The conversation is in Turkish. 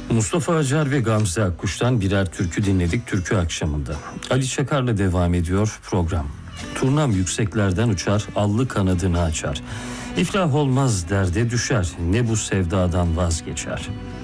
Mustafa Acar ve Gamze Akkuş'tan birer türkü dinledik türkü akşamında. Ali Çakar'la devam ediyor program. Turnam yükseklerden uçar, allı kanadını açar. İflah olmaz derde düşer, ne bu sevdadan vazgeçer.